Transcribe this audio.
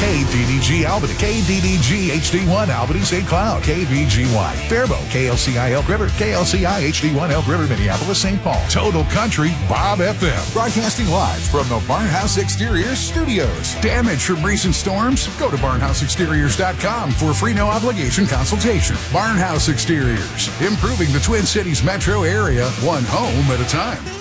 KDDG Albany, KDDG HD1 Albany St. Cloud, KBGY Faribault, KLCI Elk River, KLCI HD1 Elk River, Minneapolis, St. Paul. Total Country Bob FM. Broadcasting live from the Barnhouse Exteriors studios. Damage from recent storms? Go to barnhouseexteriors.com for a free no obligation consultation. Barnhouse Exteriors, improving the Twin Cities metro area, one home at a time.